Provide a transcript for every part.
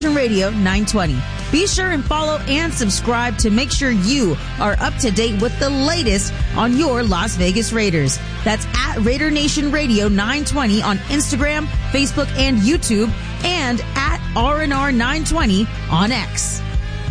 Radio 920. Be sure and follow and subscribe to make sure you are up to date with the latest on your Las Vegas Raiders. That's at Raider Nation Radio 920 on Instagram, Facebook, and YouTube, and at RNR 920 on X.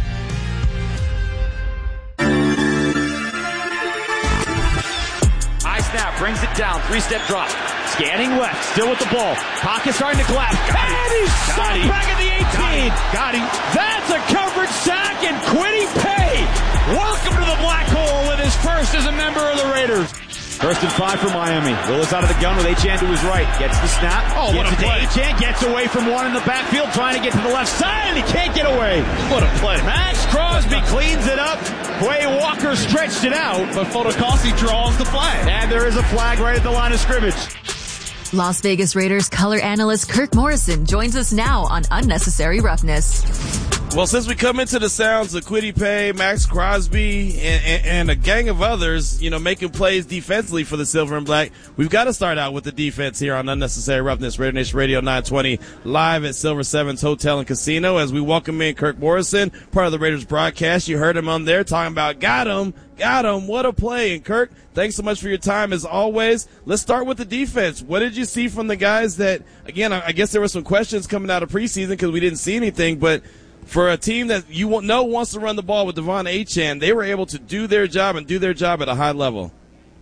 High snap, brings it down, 3-step drop. Scanning left, still with the ball. Pocket starting to collapse. And he's shot back at the 18. Got him. That's a coverage sack, and Kwity Paye, welcome to the black hole, and his first as a member of the Raiders. 1st and 5 for Miami. Willis out of the gun with Achane to his right. Gets the snap. Oh, what a play. Achane gets away from one in the backfield, trying to get to the left side, and he can't get away. What a play. Max Crosby cleans it up. Quay Walker stretched it out. But Fotokasi draws the flag. And there is a flag right at the line of scrimmage. Las Vegas Raiders color analyst Kirk Morrison joins us now on Unnecessary Roughness. Well, since we come into the sounds of Kwity Paye, Max Crosby, and a gang of others, making plays defensively for the Silver and Black, we've got to start out with the defense here on Unnecessary Roughness, Raider Nation Radio 920, live at Silver Sevens Hotel and Casino, as we welcome in Kirk Morrison, part of the Raiders broadcast. You heard him on there talking about got him, what a play. And Kirk, thanks so much for your time as always. Let's start with the defense. What did you see from the guys that, again, I guess there were some questions coming out of preseason because we didn't see anything, but for a team that you know wants to run the ball with Devon Achane, they were able to do their job and do their job at a high level.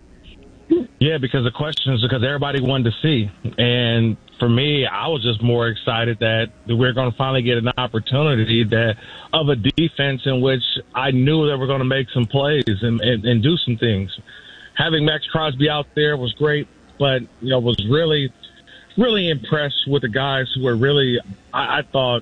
Yeah, because the questions, because everybody wanted to see. And for me, I was just more excited that we're going to finally get an opportunity of a defense in which I knew they were going to make some plays and do some things. Having Max Crosby out there was great, but, was really, really impressed with the guys who were really, I thought,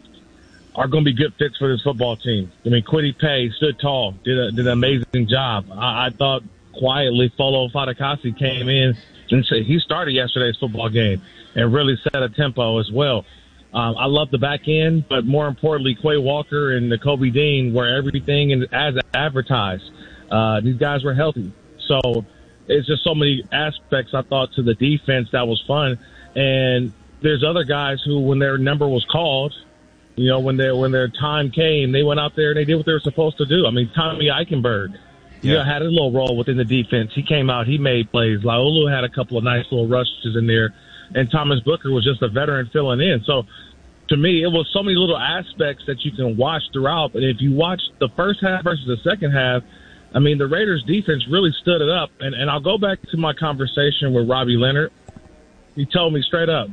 are going to be good fits for this football team. I mean, Kwity Paye stood tall, did an amazing job. I thought quietly Folo Fotokasi came in and said he started yesterday's football game and really set a tempo as well. I love the back end, but more importantly, Quay Walker and Nakobe Dean were everything as advertised. These guys were healthy. So it's just so many aspects, I thought, to the defense that was fun. And there's other guys who, when their number was called, when their time came, they went out there and they did what they were supposed to do. I mean, Tommy Eichenberg, had a little role within the defense. He came out, he made plays. Laulu had a couple of nice little rushes in there, and Thomas Booker was just a veteran filling in. So, to me, it was so many little aspects that you can watch throughout. And if you watch the first half versus the second half, I mean, the Raiders' defense really stood it up. And I'll go back to my conversation with Robbie Leonard. He told me straight up,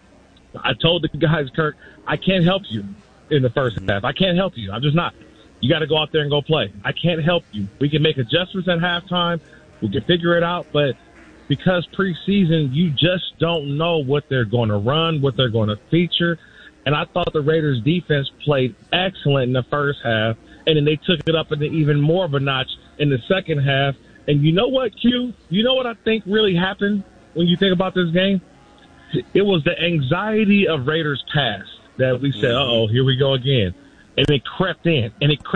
I told the guys, Kirk, I can't help you in the first half. I can't help you. I'm just not. You got to go out there and go play. I can't help you. We can make adjustments at halftime. We can figure it out. But because preseason, you just don't know what they're going to run, what they're going to feature. And I thought the Raiders' defense played excellent in the first half, and then they took it up into even more of a notch in the second half. And you know what, Q? You know what I think really happened when you think about this game? It was the anxiety of Raiders' past that we said, uh-oh, here we go again. And it crept in,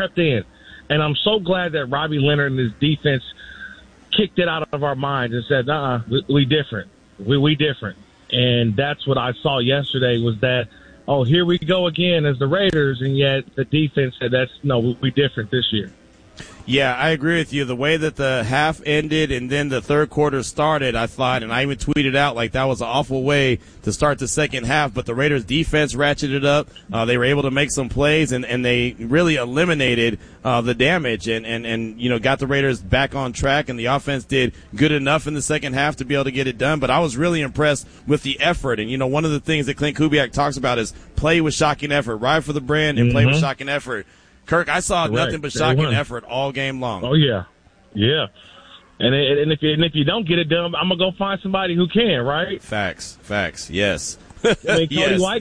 And I'm so glad that Robbie Leonard and his defense kicked it out of our minds and said, we different. We different. And that's what I saw yesterday was that, oh, here we go again as the Raiders, and yet the defense said, we different this year. Yeah, I agree with you. The way that the half ended and then the third quarter started, I thought, and I even tweeted out like that was an awful way to start the second half, but the Raiders defense ratcheted up. They were able to make some plays, and they really eliminated the damage and got the Raiders back on track, and the offense did good enough in the second half to be able to get it done. But I was really impressed with the effort. And, one of the things that Clint Kubiak talks about is play with shocking effort, ride for the brand and play with shocking effort. Kirk, I saw nothing but shocking effort all game long. Oh, yeah. Yeah. And if you don't get it done, I'm going to go find somebody who can, right? Facts, yes. I mean,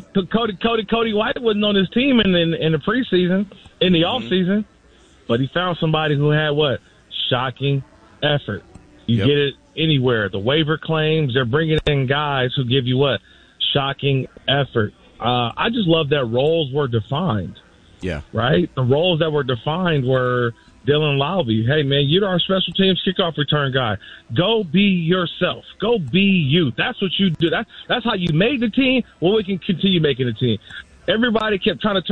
Cody White wasn't on his team in the preseason, in the offseason, but he found somebody who had shocking effort. You get it anywhere. The waiver claims, they're bringing in guys who give you shocking effort. I just love that roles were defined. Yeah. Right? The roles that were defined were Dylan Lowby. Hey, man, you're our special teams kickoff return guy. Go be yourself. Go be you. That's what you do. That's how you made the team. Well, we can continue making the team. everybody kept trying to